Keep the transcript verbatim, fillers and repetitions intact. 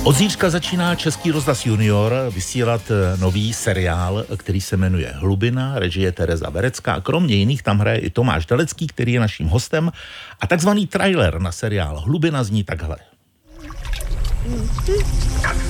Od zítřka začíná Český rozhlas Junior vysílat nový seriál, který se jmenuje Hlubina, režie Tereza Verecká. A kromě jiných tam hraje i Tomáš Dalecký, který je naším hostem. A takzvaný trailer na seriál Hlubina zní takhle.